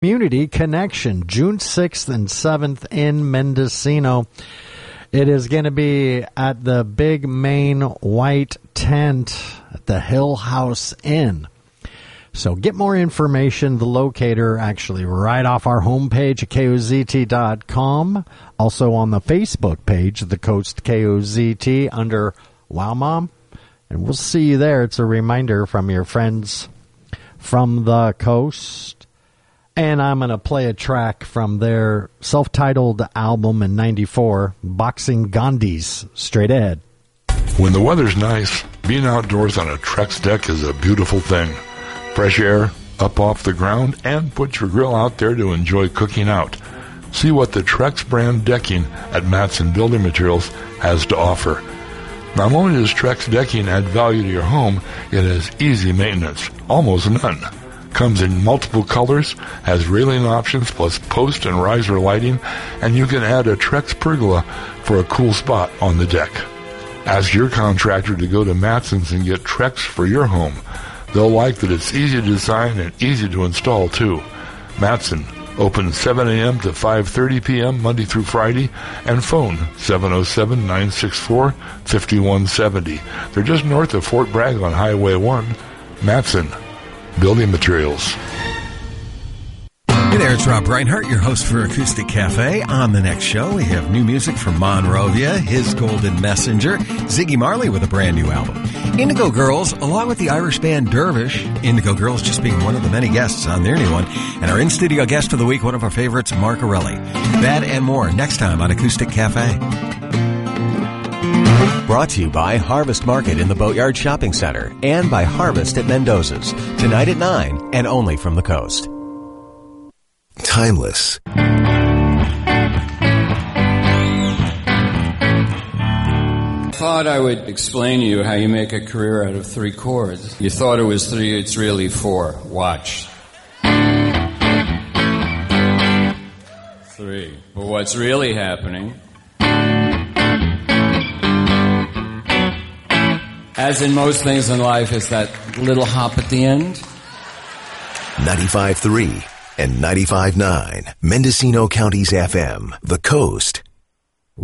Community Connection, June 6th and 7th in Mendocino. It is going to be at the big main white tent at the Hill House Inn. So get more information, the locator actually right off our homepage at KOZT.com. Also on the Facebook page, The Coast KOZT, under Wow Mom. And we'll see you there. It's a reminder from your friends from the coast. And I'm going to play a track from their self-titled album in 94, Boxing Gandhis, straight ahead. When the weather's nice, being outdoors on a Trex deck is a beautiful thing. Fresh air up off the ground, and put your grill out there to enjoy cooking out. See what the Trex brand decking at Matson Building Materials has to offer. Not only does Trex decking add value to your home, it has easy maintenance, almost none. Comes in multiple colors, has railing options plus post and riser lighting, and you can add a Trex pergola for a cool spot on the deck. Ask your contractor to go to Matson's and get Trex for your home. They'll like that it's easy to design and easy to install, too. Matson, open 7 a.m. to 5:30 p.m. Monday through Friday, and phone 707-964-5170. They're just north of Fort Bragg on Highway 1. Matson Building Materials. Hey there, it's Rob Reinhardt, your host for Acoustic Cafe. On the next show, we have new music from Monrovia, His Golden Messenger, Ziggy Marley with a brand new album, Indigo Girls, along with the Irish band Dervish, Indigo Girls just being one of the many guests on their new one, and our in-studio guest of the week, one of our favorites, Mark Arelli. That and more next time on Acoustic Cafe. Brought to you by Harvest Market in the Boatyard Shopping Center and by Harvest at Mendoza's. Tonight at 9 and only from the coast. Timeless. I thought I would explain to you how you make a career out of 3 chords. You thought it was 3, it's really 4. Watch. 3. But what's really happening, as in most things in life, is that little hop at the end. 95.3 and 95.9, Mendocino County's FM, The Coast.